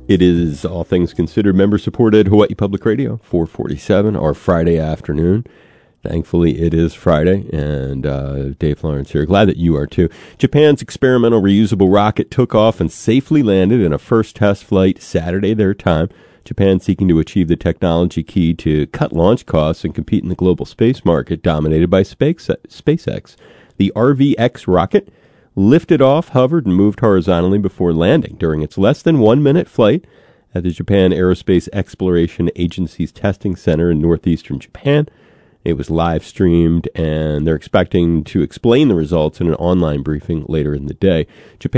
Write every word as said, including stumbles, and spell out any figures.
It is All Things Considered, member-supported Hawaii Public Radio, four forty-seven, our Friday afternoon. Thankfully, it is Friday, and uh, Dave Lawrence here. Glad that you are, too. Japan's experimental reusable rocket took off and safely landed in a first test flight Saturday, their time. Japan seeking to achieve the technology key to cut launch costs and compete in the global space market dominated by Space, SpaceX. The R V X rocket lifted off, hovered, and moved horizontally before landing during its less than one-minute flight at the Japan Aerospace Exploration Agency's testing center in northeastern Japan. It was live-streamed, and they're expecting to explain the results in an online briefing later in the day. Japan